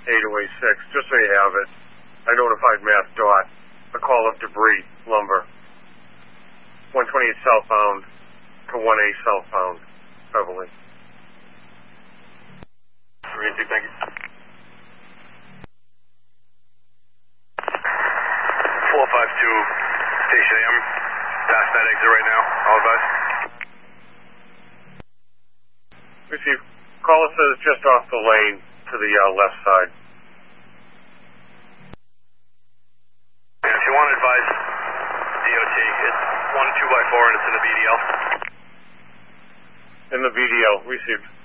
8286. Just so you have it. I notified Mass Dot. A call of debris, lumber. 128 southbound to 1A southbound, Beverly. Thank you. 452 Station AM. Past that exit right now. All advised. Receive. Caller says just off the lane to the left side. And if you want to advise DOT, it's 1 2x4 and it's in the BDL. In the BDL, received.